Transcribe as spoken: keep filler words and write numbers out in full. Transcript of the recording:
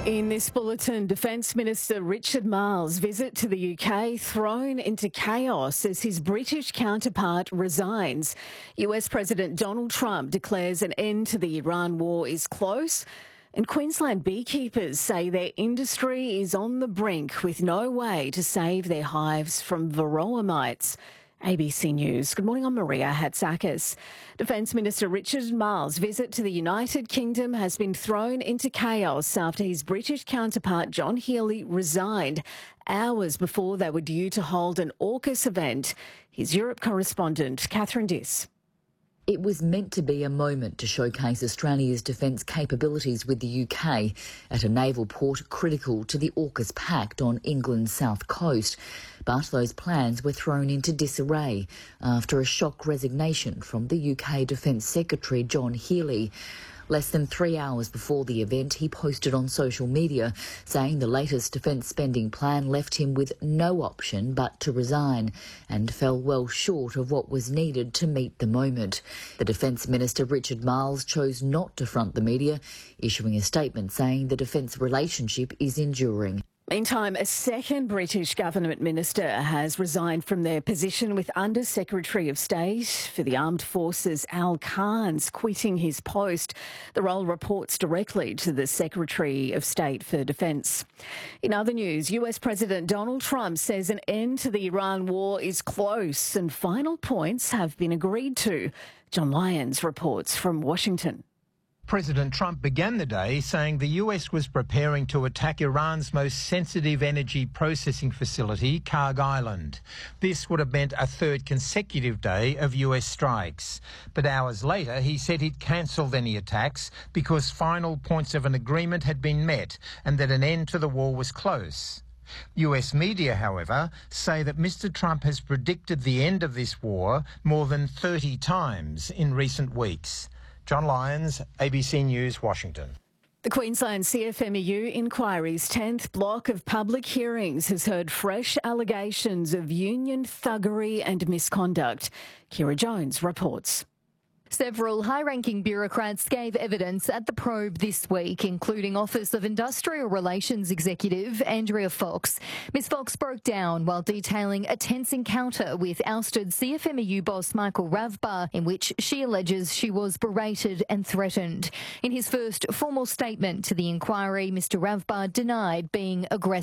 In this bulletin, Defence Minister Richard Marles' visit to the U K thrown into chaos as his British counterpart resigns. U S President Donald Trump declares an end to the Iran war is close. And Queensland beekeepers say their industry is on the brink with no way to save their hives from varroa mites. A B C News. Good morning, I'm Maria Hatzakis. Defence Minister Richard Marles' visit to the United Kingdom has been thrown into chaos after his British counterpart John Healey resigned hours before they were due to hold an AUKUS event. His Europe correspondent, Catherine Diss. It was meant to be a moment to showcase Australia's defence capabilities with the U K at a naval port critical to the AUKUS Pact on England's south coast. But those plans were thrown into disarray after a shock resignation from the U K Defence Secretary John Healey. Less than three hours before the event, he posted on social media saying the latest defence spending plan left him with no option but to resign and fell well short of what was needed to meet the moment. The Defence Minister Richard Marles chose not to front the media, issuing a statement saying the defence relationship is enduring. Meantime, a second British government minister has resigned from their position, with Under Secretary of State for the Armed Forces Al Cairns quitting his post. The role reports directly to the Secretary of State for Defence. In other news, U S President Donald Trump says an end to the Iran war is close and final points have been agreed to. John Lyons reports from Washington. President Trump began the day saying the U S was preparing to attack Iran's most sensitive energy processing facility, Karg Island. This would have meant a third consecutive day of U S strikes. But hours later, he said he'd cancelled any attacks because final points of an agreement had been met and that an end to the war was close. U S media, however, say that Mister Trump has predicted the end of this war more than thirty times in recent weeks. John Lyons, A B C News, Washington. The Queensland C F M E U inquiry's tenth block of public hearings has heard fresh allegations of union thuggery and misconduct. Kira Jones reports. Several high-ranking bureaucrats gave evidence at the probe this week, including Office of Industrial Relations Executive Andrea Fox. Miz Fox broke down while detailing a tense encounter with ousted C F M E U boss Michael Ravbar, in which she alleges she was berated and threatened. In his first formal statement to the inquiry, Mister Ravbar denied being aggressive.